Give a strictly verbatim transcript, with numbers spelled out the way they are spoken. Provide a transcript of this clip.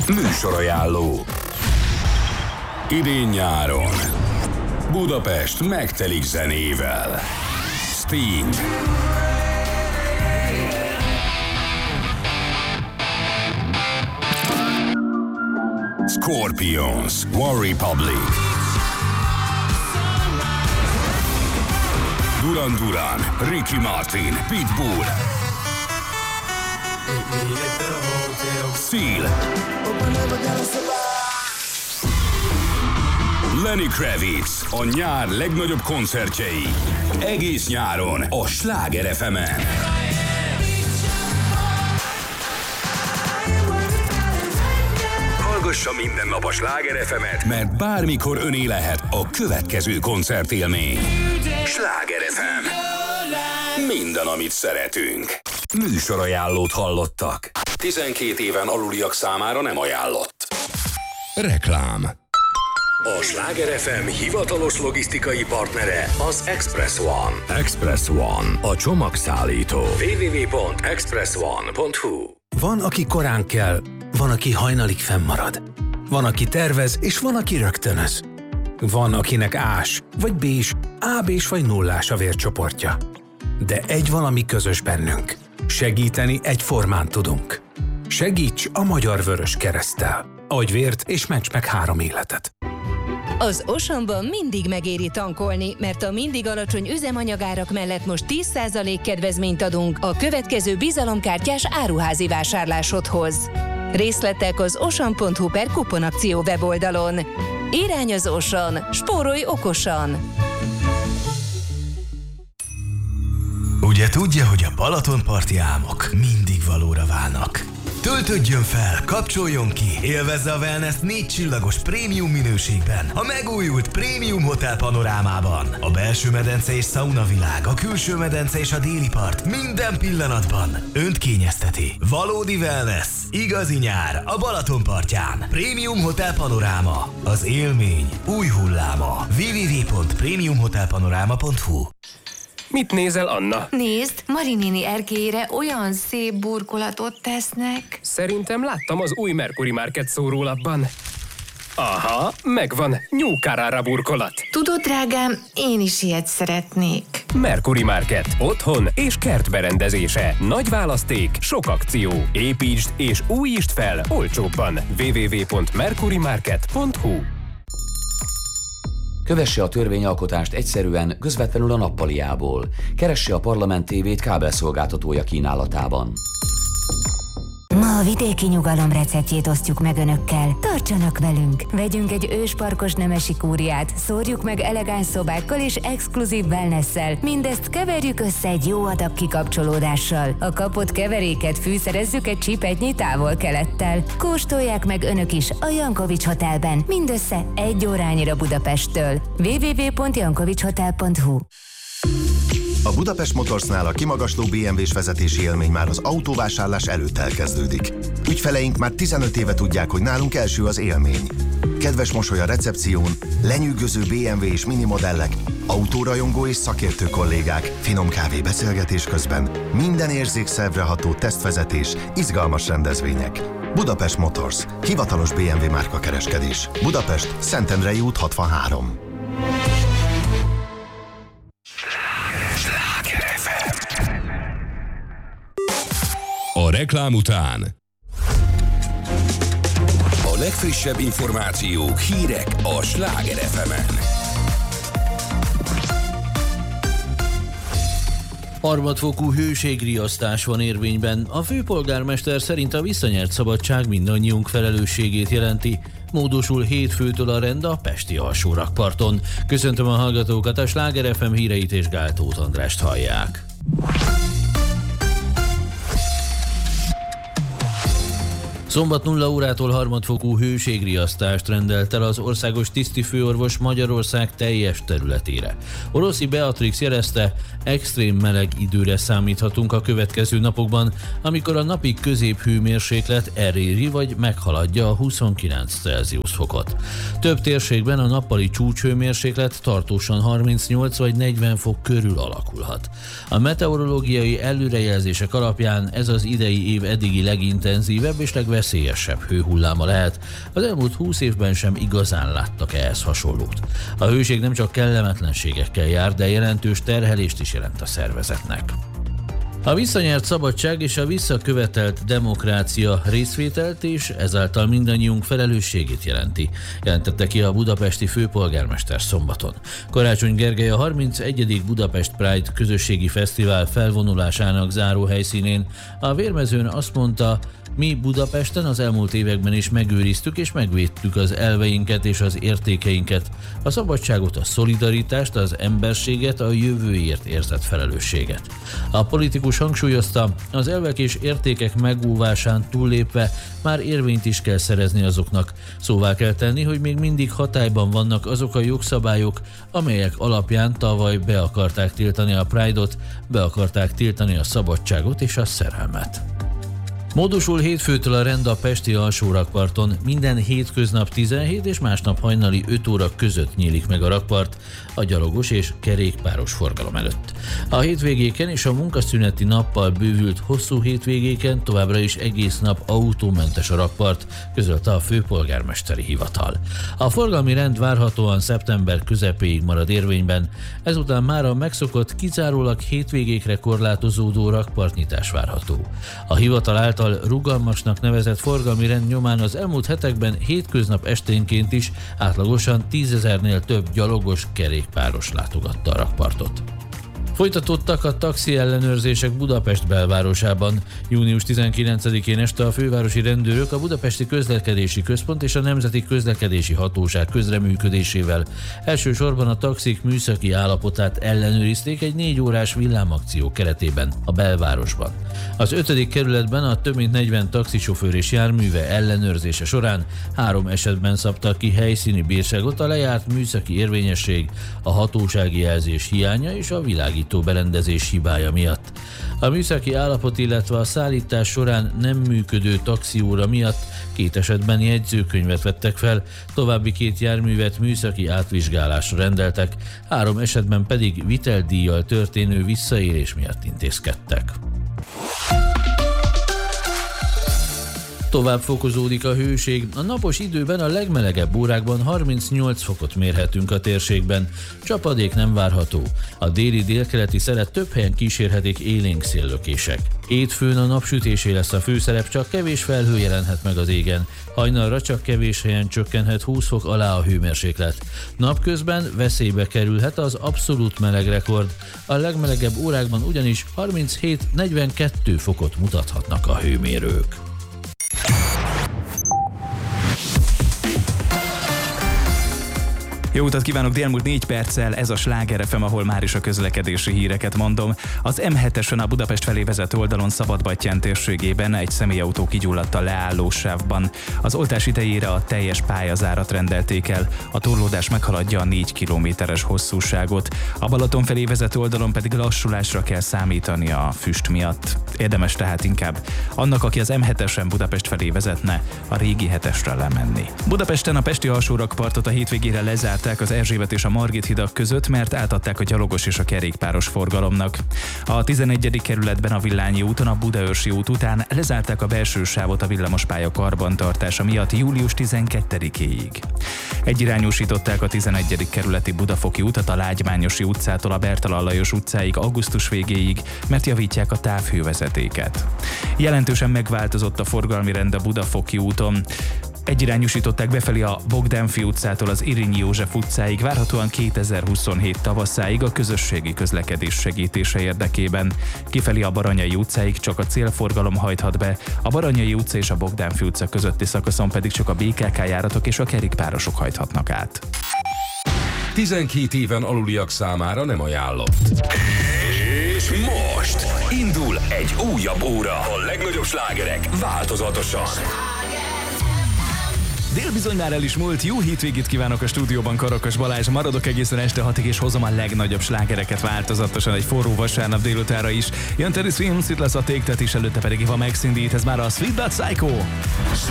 Műsorajánló. Idén-nyáron Budapest megtelik zenével. Sting, Scorpions, One Republic, Duran Duran, Ricky Martin, Pitbull, Seal, Lenny Kravitz, a nyár legnagyobb koncertjei. Egész nyáron a Sláger ef emen. Hallgassa minden nap a Sláger ef emet, mert bármikor öné lehet a következő koncertélmény. Sláger ef em. Minden, amit szeretünk. Műsorajánlót hallottak. tizenkét éven aluliak számára nem ajánlott. Reklám. A Sláger ef em hivatalos logisztikai partnere az Express One. Express One, a csomagszállító. double-u double-u double-u pont express one pont h u. Van, aki korán kell, van, aki hajnalig fennmarad. Van, aki tervez, és van, aki rögtönöz. Van, akinek ás, vagy bés, á bés vagy nullás a vércsoportja. De egy valami közös bennünk. Segíteni egyformán tudunk. Segíts a Magyar Vöröskereszttel. Adj vért és ments meg három életet. Az Oceanban mindig megéri tankolni, mert a mindig alacsony üzemanyagárak mellett most tíz százalék kedvezményt adunk a következő bizalomkártyás áruházi vásárlásodhoz. Részletek az ocean pont h u per kuponakció weboldalon. Irány az Ocean, spórolj okosan! Ugye tudja, hogy a Balatonparti álmok mindig valóra válnak. Töltődjön fel, kapcsoljon ki, élvezze a wellness négy csillagos prémium minőségben, a megújult prémium hotel panorámában. A belső medence és szauna világ, a külső medence és a déli part minden pillanatban önt kényezteti. Valódi wellness, igazi nyár a Balatonpartján. Prémium hotel panoráma, az élmény új hulláma. double-u double-u double-u pont premium hotel panoráma pont h u. Mit nézel, Anna? Nézd, Mari néni erkélyére olyan szép burkolatot tesznek. Szerintem láttam az új Mercury Market szórólapban. Aha, megvan, New Carrara burkolat. Tudod, drágám, én is ilyet szeretnék. Mercury Market. Otthon és kertberendezése. Nagy választék, sok akció. Építsd és újítsd fel olcsóbban. double-u double-u double-u pont mercury market pont h u. Kövesse a törvényalkotást egyszerűen, közvetlenül a nappaliából. Keresse a Parlament tévét kábelszolgáltatója kínálatában. Ma a vidéki nyugalom receptjét osztjuk meg önökkel. Tartsanak velünk! Vegyünk egy ősparkos nemesi kúriát, szórjuk meg elegáns szobákkal és exkluzív wellnesszel. Mindezt keverjük össze egy jó adag kikapcsolódással. A kapott keveréket fűszerezzük egy csipetnyi távol-kelettel. Kóstolják meg önök is a Jankovics Hotelben, mindössze egy órányira Budapesttől. double-u double-u double-u pont jankovics hotel pont h u. A Budapest Motorsnál a kimagasló bé em vés vezetési élmény már az autóvásárlás előtt elkezdődik. Ügyfeleink már tizenöt éve tudják, hogy nálunk első az élmény. Kedves mosoly a recepción, lenyűgöző bé em vé és mini modellek, autórajongó és szakértő kollégák, finom kávé beszélgetés közben, minden érzékszervre ható tesztvezetés, izgalmas rendezvények. Budapest Motors, hivatalos bé em vé márkakereskedés. Budapest, Szentendrei út hatvanhárom. A reklám után a legfrissebb információk, hírek a Sláger ef emen. Harmadfokú hőségriasztás van érvényben. A főpolgármester szerint a visszanyert szabadság mindannyiunk felelősségét jelenti. Módosul hétfőtől a rend a pesti alsórakparton. Köszöntöm a hallgatókat, a Sláger ef em híreit és Gál Tóth Andrást hallják. Szombat nulla órától harmadfokú hőségriasztást rendelt el az országos tisztifőorvos Magyarország teljes területére. Oroszi Beatrix jelezte, extrém meleg időre számíthatunk a következő napokban, amikor a napi középhőmérséklet eléri vagy meghaladja a huszonkilenc Celsius fokot. Több térségben a nappali csúcshőmérséklet tartósan harmincnyolc vagy negyven fok körül alakulhat. A meteorológiai előrejelzések alapján ez az idei év eddigi legintenzívebb és legversenyesebb legveszélyesebb hőhulláma lehet. Az elmúlt húsz évben sem igazán láttak ehhez hasonlót. A hőség nem csak kellemetlenségekkel jár, de jelentős terhelést is jelent a szervezetnek. A visszanyert szabadság és a visszakövetelt demokrácia részvételt és ezáltal mindannyiunk felelősségét jelenti, jelentette ki a budapesti főpolgármester szombaton. Karácsony Gergely a harmincegyedik Budapest Pride közösségi fesztivál felvonulásának záró helyszínén a Vérmezőn azt mondta, mi Budapesten az elmúlt években is megőriztük és megvédtük az elveinket és az értékeinket, a szabadságot, a szolidaritást, az emberséget, a jövőért érzett felelősséget. A politikus hangsúlyozta, az elvek és értékek megóvásán túllépve már érvényt is kell szerezni azoknak. Szóvá kell tenni, hogy még mindig hatályban vannak azok a jogszabályok, amelyek alapján tavaly be akarták tiltani a Pride-ot, be akarták tiltani a szabadságot és a szerelmet. Módosul hétfőtől a rend a pesti alsórakparton, minden hétköznap tizenhét és másnap hajnali öt óra között nyílik meg a rakpart a gyalogos és kerékpáros forgalom előtt. A hétvégéken és a munkaszüneti nappal bővült hosszú hétvégéken továbbra is egész nap autómentes a rakpart, közölte a főpolgármesteri hivatal. A forgalmi rend várhatóan szeptember közepéig marad érvényben, ezután már a megszokott kizárólag hétvégékre korlátozódó rakpartnyitás várható. A hivatal által rugalmasnak nevezett forgalmi rend nyomán az elmúlt hetekben hétköznap esténként is átlagosan tízezernél több gyalogos kerékpáros látogatta a rakpartot. Folytatódtak a taxi ellenőrzések Budapest belvárosában. június tizenkilencedikén este a fővárosi rendőrök a Budapesti Közlekedési Központ és a Nemzeti Közlekedési Hatóság közreműködésével elsősorban a taxik műszaki állapotát ellenőrizték egy négy órás villámakció keretében a belvárosban. Az ötödik kerületben a több mint negyven taxisofőr és járműve ellenőrzése során három esetben szabtak ki helyszíni bírságot a lejárt műszaki érvényesség, a hatósági jelzés hiánya és a világító berendezés hibája miatt. A műszaki állapot, illetve a szállítás során nem működő taxióra miatt két esetben jegyzőkönyvet vettek fel, további két járművet műszaki átvizsgálásra rendeltek, három esetben pedig viteldíjjal történő visszaélés miatt intézkedtek. Tovább fokozódik a hőség. A napos időben a legmelegebb órákban harmincnyolc fokot mérhetünk a térségben. Csapadék nem várható. A déli délkeleti szelet több helyen kísérhetik élénk széllökések. Hétfőn a napsütésé lesz a főszerep, csak kevés felhő jelenhet meg az égen. Hajnalra csak kevés helyen csökkenhet húsz fok alá a hőmérséklet. Napközben veszélybe kerülhet az abszolút meleg rekord. A legmelegebb órákban ugyanis harminchét-negyvenkettő fokot mutathatnak a hőmérők. Jó utat kívánok, délmúlt négy perccel, ez a Sláger ef em, ahol már is a közlekedési híreket mondom. Az em hetesen a Budapest felé vezető oldalon Szabadbattyán térségében egy személyautó kigyulladt a leállósávban. Az oltás idejére a teljes pályazárat rendelték el, a torlódás meghaladja a négy kilométeres hosszúságot. A Balaton felé vezető oldalon pedig lassulásra kell számítani a füst miatt. Érdemes tehát inkább annak, aki az em hetesen Budapest felé vezetne, a régi hetesre lemenni. Budapesten a pesti alsórakpartot a hétvégére lezárták az Erzsébet és a Margit hidak között, mert átadták a gyalogos és a kerékpáros forgalomnak. A tizenegyedik kerületben a Villányi úton a Budaörsi út után lezárták a belső sávot a villamospálya karbantartása miatt július tizenkettedikéig. Egyirányúsították a tizenegyedik kerületi Budafoki utat a Lágymányosi utcától a Bertalan Lajos utcáig augusztus végéig, mert javítják a távhővezetéket. Jelentősen megváltozott a forgalmi rend a Budafoki úton. Egyirányúsították befelé a Bogdánfi utcától az Irinyi József utcáig, várhatóan kétezer-huszonhét tavaszáig a közösségi közlekedés segítése érdekében. Kifelé a Baranyai utcáig csak a célforgalom hajthat be, a Baranyai utca és a Bogdánfi utca közötti szakaszon pedig csak a bé ká ká járatok és a kerékpárosok hajthatnak át. tizenkét éven aluliak számára nem ajánlott. És most indul egy újabb óra. A legnagyobb slágerek változatosan. Dél bizony már el is múlt, jó hétvégét kívánok a stúdióban, Karakas Balázs, maradok egészen este hatig és hozom a legnagyobb slágereket változatosan egy forró vasárnap délutára is. Jön Terry Swims, itt lesz a Take That is, előtte pedig Eva Max indít, ez már a Sweet But Psycho.